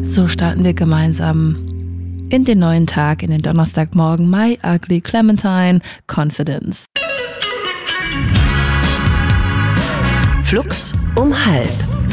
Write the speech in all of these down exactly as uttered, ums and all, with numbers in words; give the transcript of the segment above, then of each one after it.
So starten wir gemeinsam in den neuen Tag, in den Donnerstagmorgen. My Ugly Clementine, Confidence. Flux um halb.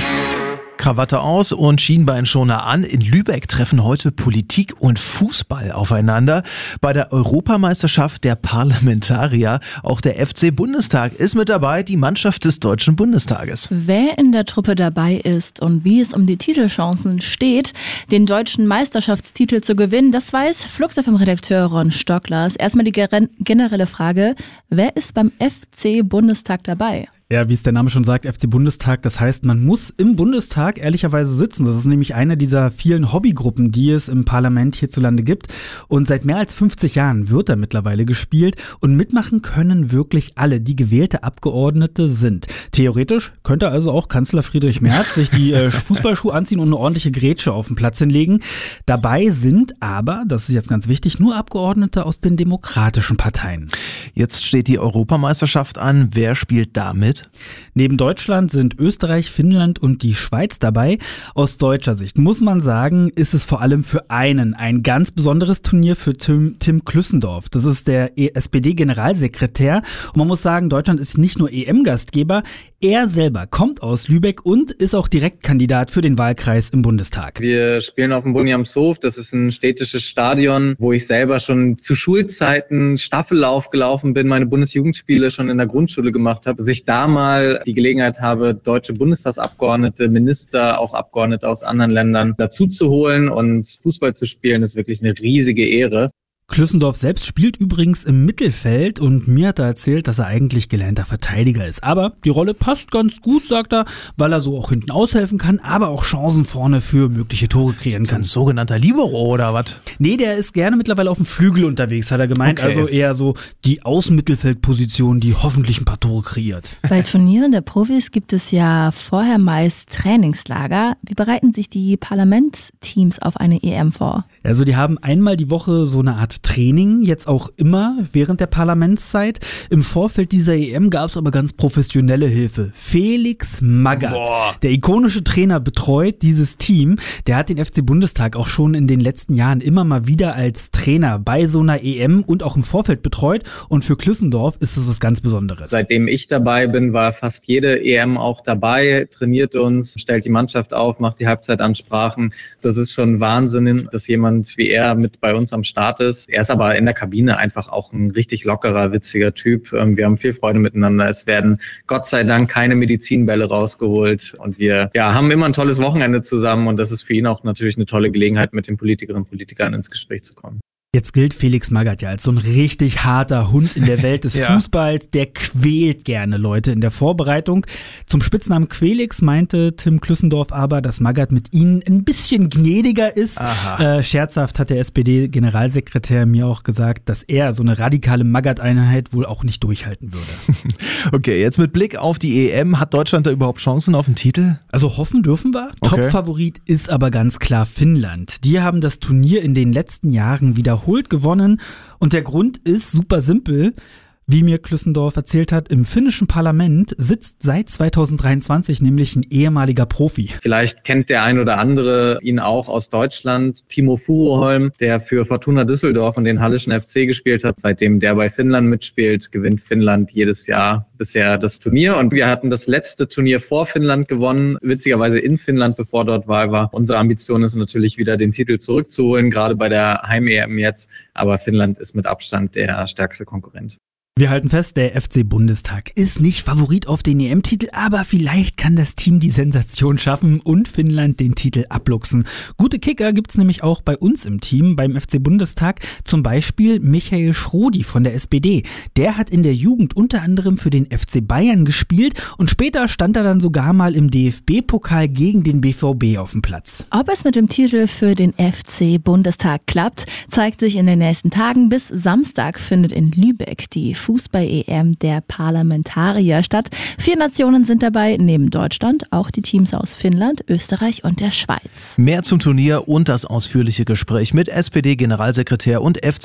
Krawatte aus und Schienbeinschoner an. In Lübeck treffen heute Politik und Fußball aufeinander. Bei der Europameisterschaft der Parlamentarier. Auch der F C-Bundestag ist mit dabei, die Mannschaft des Deutschen Bundestages. Wer in der Truppe dabei ist und wie es um die Titelchancen steht, den deutschen Meisterschaftstitel zu gewinnen, das weiß Flux F M-Redakteur Ron Stocklers. Erstmal die generelle Frage, wer ist beim F C-Bundestag dabei? Ja, wie es der Name schon sagt, F C-Bundestag, das heißt, man muss im Bundestag ehrlicherweise sitzen. Das ist nämlich eine dieser vielen Hobbygruppen, die es im Parlament hierzulande gibt. Und seit mehr als fünfzig Jahren wird da mittlerweile gespielt. Und mitmachen können wirklich alle, die gewählte Abgeordnete sind. Theoretisch könnte also auch Kanzler Friedrich Merz sich die äh, Fußballschuhe anziehen und eine ordentliche Grätsche auf den Platz hinlegen. Dabei sind aber, das ist jetzt ganz wichtig, nur Abgeordnete aus den demokratischen Parteien. Jetzt steht die Europameisterschaft an. Wer spielt damit? Neben Deutschland sind Österreich, Finnland und die Schweiz dabei. Aus deutscher Sicht muss man sagen, ist es vor allem für einen ein ganz besonderes Turnier für Tim, Tim Klüssendorf. Das ist der S P D-Generalsekretär. Und man muss sagen, Deutschland ist nicht nur E M-Gastgeber, er selber kommt aus Lübeck und ist auch Direktkandidat für den Wahlkreis im Bundestag. Wir spielen auf dem Bunjamshof. Das ist ein städtisches Stadion, wo ich selber schon zu Schulzeiten Staffellauf gelaufen bin, meine Bundesjugendspiele schon in der Grundschule gemacht habe, dass ich da mal die Gelegenheit habe, deutsche Bundestagsabgeordnete, Minister, auch Abgeordnete aus anderen Ländern dazu zu holen und Fußball zu spielen, ist wirklich eine riesige Ehre. Klüssendorf selbst spielt übrigens im Mittelfeld und mir hat er erzählt, dass er eigentlich gelernter Verteidiger ist. Aber die Rolle passt ganz gut, sagt er, weil er so auch hinten aushelfen kann, aber auch Chancen vorne für mögliche Tore kreieren kann. Ein sogenannter Libero oder was? Nee, der ist gerne mittlerweile auf dem Flügel unterwegs, hat er gemeint. Okay. Also eher so die Außenmittelfeldposition, die hoffentlich ein paar Tore kreiert. Bei Turnieren der Profis gibt es ja vorher meist Trainingslager. Wie bereiten sich die Parlamentsteams auf eine E M vor? Also die haben einmal die Woche so eine Art Training, jetzt auch immer während der Parlamentszeit. Im Vorfeld dieser E M gab es aber ganz professionelle Hilfe. Felix Magath, Boah. der ikonische Trainer, betreut dieses Team. Der hat den F C-Bundestag auch schon in den letzten Jahren immer mal wieder als Trainer bei so einer E M und auch im Vorfeld betreut. Und für Klüssendorf ist das was ganz Besonderes. Seitdem ich dabei bin, war fast jede E M auch dabei, trainiert uns, stellt die Mannschaft auf, macht die Halbzeitansprachen. Das ist schon Wahnsinn, dass jemand wie er mit bei uns am Start ist. Er ist aber in der Kabine einfach auch ein richtig lockerer, witziger Typ. Wir haben viel Freude miteinander. Es werden Gott sei Dank keine Medizinbälle rausgeholt und wir ja, haben immer ein tolles Wochenende zusammen und das ist für ihn auch natürlich eine tolle Gelegenheit, mit den Politikerinnen und Politikern ins Gespräch zu kommen. Jetzt gilt Felix Magath ja als so ein richtig harter Hund in der Welt des ja. Fußballs. Der quält gerne Leute in der Vorbereitung. Zum Spitznamen Quelix meinte Tim Klüssendorf aber, dass Magath mit ihnen ein bisschen gnädiger ist. Äh, scherzhaft hat der S P D-Generalsekretär mir auch gesagt, dass er so eine radikale Magath-Einheit wohl auch nicht durchhalten würde. Okay, jetzt mit Blick auf die E M. Hat Deutschland da überhaupt Chancen auf den Titel? Also hoffen dürfen wir. Okay. Top-Favorit ist aber ganz klar Finnland. Die haben das Turnier in den letzten Jahren wiederholt gewonnen und der Grund ist super simpel. Wie mir Klüssendorf erzählt hat, im finnischen Parlament sitzt seit zweitausenddreiundzwanzig nämlich ein ehemaliger Profi. Vielleicht kennt der ein oder andere ihn auch aus Deutschland, Timo Furuholm, der für Fortuna Düsseldorf und den Hallischen F C gespielt hat. Seitdem der bei Finnland mitspielt, gewinnt Finnland jedes Jahr bisher das Turnier. Und wir hatten das letzte Turnier vor Finnland gewonnen, witzigerweise in Finnland, bevor dort Wahl war. Unsere Ambition ist natürlich wieder, den Titel zurückzuholen, gerade bei der Heim-E M jetzt. Aber Finnland ist mit Abstand der stärkste Konkurrent. Wir halten fest, der F C-Bundestag ist nicht Favorit auf den E M-Titel, aber vielleicht kann das Team die Sensation schaffen und Finnland den Titel abluchsen. Gute Kicker gibt's nämlich auch bei uns im Team, beim F C-Bundestag, zum Beispiel Michael Schrodi von der S P D. Der hat in der Jugend unter anderem für den F C Bayern gespielt und später stand er dann sogar mal im D F B-Pokal gegen den B V B auf dem Platz. Ob es mit dem Titel für den F C-Bundestag klappt, zeigt sich in den nächsten Tagen. Bis Samstag findet in Lübeck die Fußball-E M der Parlamentarier statt. Vier Nationen sind dabei, neben Deutschland auch die Teams aus Finnland, Österreich und der Schweiz. Mehr zum Turnier und das ausführliche Gespräch mit S P D-Generalsekretär und F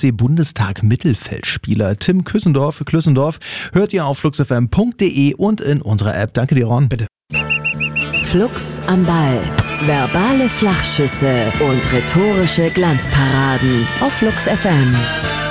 C-Bundestag-Mittelfeldspieler Tim Klüssendorf, Klüssendorf hört ihr auf fluxfm punkt de und in unserer App. Danke dir, Ron. Bitte. Flux am Ball. Verbale Flachschüsse und rhetorische Glanzparaden auf Lux F M.